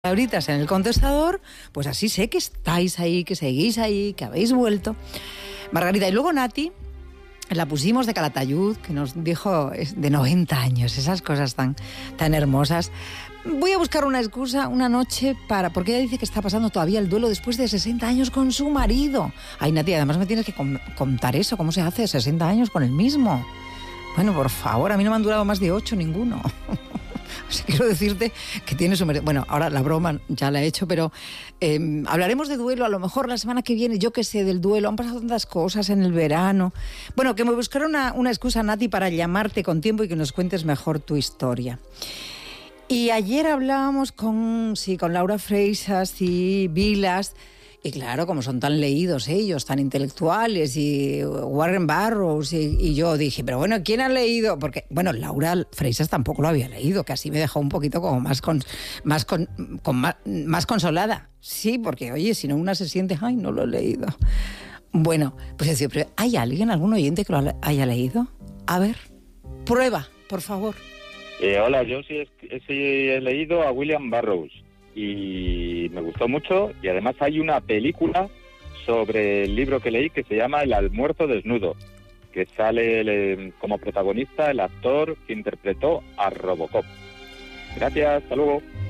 Ahoritas en el contestador, pues así sé que estáis ahí, que seguís ahí, que habéis vuelto. Margarita, y luego Nati, la pusimos de Calatayud, que nos dijo de 90 años, esas cosas tan hermosas. Voy a buscar una excusa una noche porque ella dice que está pasando todavía el duelo después de 60 años con su marido. Ay, Nati, además me tienes que contar eso, cómo se hace 60 años con el mismo. Bueno, por favor, a mí no me han durado más de 8 ninguno. O sea, quiero decirte que tiene su... Bueno, ahora la broma ya la he hecho, pero hablaremos de duelo a lo mejor la semana que viene, yo qué sé, del duelo. Han pasado tantas cosas en el verano. Bueno, que me buscaron una excusa, Nati, para llamarte con tiempo y que nos cuentes mejor tu historia. Y ayer hablábamos con Laura Freixas y Vilas. Y claro, como son tan leídos ellos, tan intelectuales, y Warren Barrows, y yo dije, pero bueno, ¿quién ha leído? Porque, bueno, Laura Freixas tampoco lo había leído, que así me dejó un poquito como más consolada. Sí, porque, oye, si no una se siente, ay, no lo he leído. Bueno, pues decía, pero ¿hay alguien, algún oyente que lo haya leído? A ver, prueba, por favor. Hola, yo sí he leído a William Burroughs y me gustó mucho, y además hay una película sobre el libro que leí que se llama El almuerzo desnudo, que sale como protagonista el actor que interpretó a Robocop. Gracias, hasta luego.